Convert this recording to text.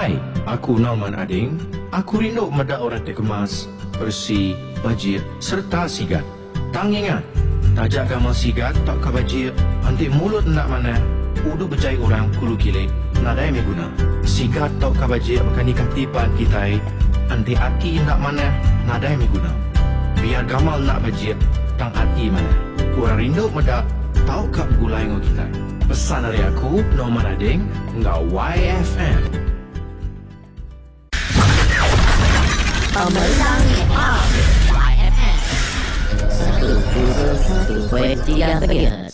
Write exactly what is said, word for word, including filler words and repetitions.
Hai, aku Norman Ading. Aku rindu medak orang terkemas, bersih, bajir serta sigat. Tang ingat, tajak gamal sigat tak ka bajir, nanti mulut nak mana, udu berjaya orang kulu kilik, nadai me guna. Sigat tak ka bajir makan ikatipan kita, nanti hati nak mana, nadai me guna. Biar gamal nak bajir, tang hati mana. Kurang rindu medak, tau kap gulai ngau kita. Pesan dari aku, Norman Ading, ngau Y F M. Pemenang Y F M satu kosong satu tiga tiga.